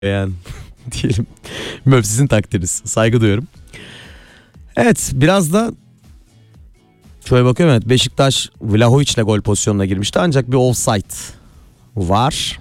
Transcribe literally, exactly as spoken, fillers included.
yani diyelim. Bilmiyorum, sizin takdiriniz. Saygı duyuyorum. Evet, biraz da şöyle bakıyorum, evet, Beşiktaş Vlahovic'le gol pozisyonuna girmişti ancak bir offside var.